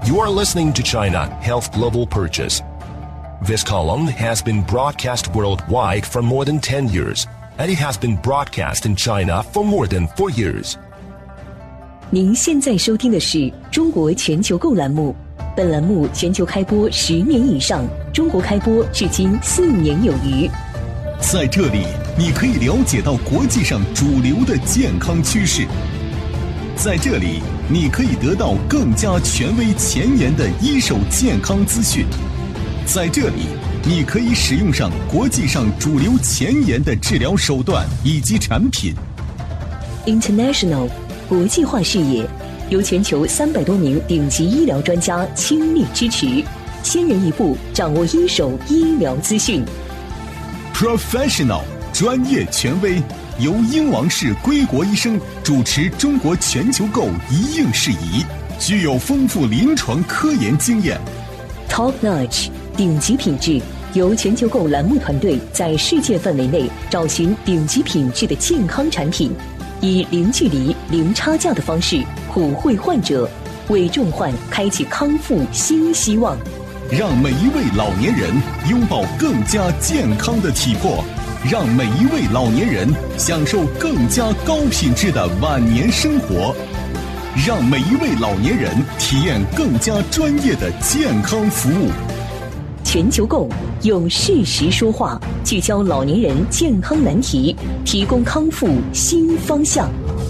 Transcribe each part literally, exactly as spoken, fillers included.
You are listening to China Health Global Purchase. This column has been broadcast worldwide for more than ten years, and it has been broadcast in China for more than four years. 您现在收听的是中国全球购栏目，本栏目全球开播十年以上，中国开播至今四年有余。 在这里，你可以了解到国际上主流的健康趋势。在这里，你可以得到更加权威前沿的一手健康资讯。在这里，你可以使用上国际上主流前沿的治疗手段以及产品。 International 国际化视野，由全球三百多名顶级医疗专家倾力支持，先人一步掌握一手医疗资讯。 Professional 专业权威，由英王氏归国医生主持中国全球购一应事宜，具有丰富临床科研经验。 Top Notch 顶级品质，由全球购栏目团队在世界范围内找寻顶级品质的健康产品，以零距离、零差价的方式普惠患者，为重患开启康复新希望。 让每一位老年人拥抱更加健康的体魄，让每一位老年人享受更加高品质的晚年生活，让每一位老年人体验更加专业的健康服务。 全球购用事实说话，聚焦老年人健康难题，提供康复新方向。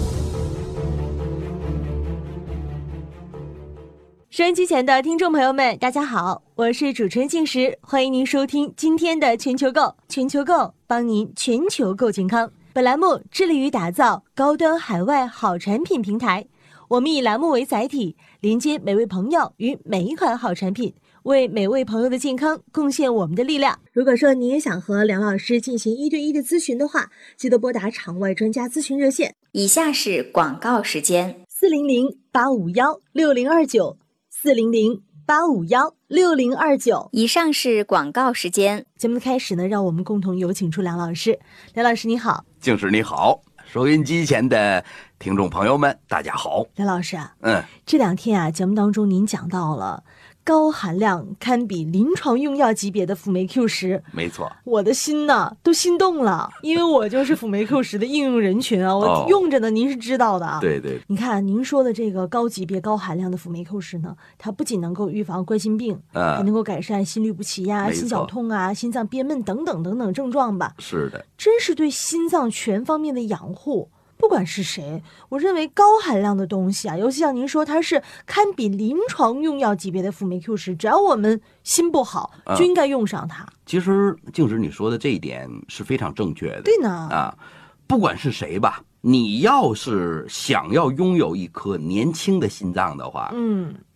收音机前的听众朋友们，大家好，我是主持人静时，欢迎您收听今天的全球购。全球购帮您全球购健康。本栏目致力于打造高端海外好产品平台，我们以栏目为载体，连接每位朋友与每一款好产品，为每位朋友的健康贡献我们的力量。如果说你也想和梁老师进行一对一的咨询的话，记得拨打场外专家咨询热线。 以下是广告时间： 四零零八五幺六零二九。四零零八五幺六零二九。 以上是广告时间。 节目的开始呢，让我们共同有请出梁老师。梁老师你好。 静时你好，收音机前的听众朋友们大家好。 梁老师啊， 嗯， 这两天啊，节目当中您讲到了高含量堪比临床用药级别的辅酶 Q 十， 没错， 我的心呢都心动了，因为我就是辅酶 Q 十的应用人群啊，我用着呢，您是知道的啊。 对对， 你看您说的这个高级别高含量的辅酶 Q 十呢，它不仅能够预防冠心病， 嗯， 还能够改善心律不齐呀、心绞痛啊、心脏憋闷等等等等症状吧。 是的， 真是对心脏全方面的养护。不管是谁，我认为高含量的东西啊，尤其像您说它是堪比临床用药级别的辅酶 Q 十，只要我们心不好， 嗯、 就应该用上它。 其实静时你说的这一点是非常正确的。 对呢， 啊，不管是谁吧，你要是想要拥有一颗年轻的心脏的话， 嗯，